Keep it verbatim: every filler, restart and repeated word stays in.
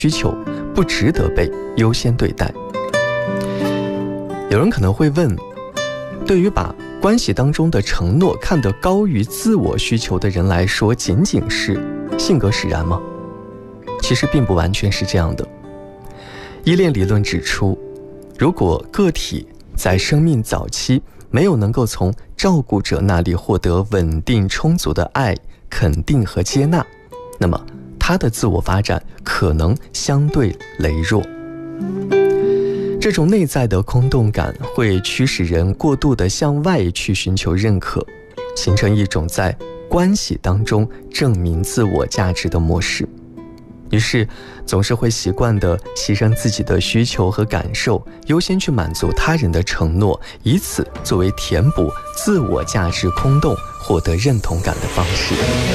需求不值得被优先对待。有人可能会问，对于把关系当中的承诺看得高于自我需求的人来说，仅仅是性格使然吗？其实并不完全是这样的。依恋理论指出，如果个体在生命早期没有能够从照顾者那里获得稳定充足的爱、肯定和接纳，那么他的自我发展可能相对羸弱。这种内在的空洞感会驱使人过度地向外去寻求认可，形成一种在关系当中证明自我价值的模式。于是总是会习惯地牺牲自己的需求和感受，优先去满足他人的承诺，以此作为填补自我价值空洞、获得认同感的方式。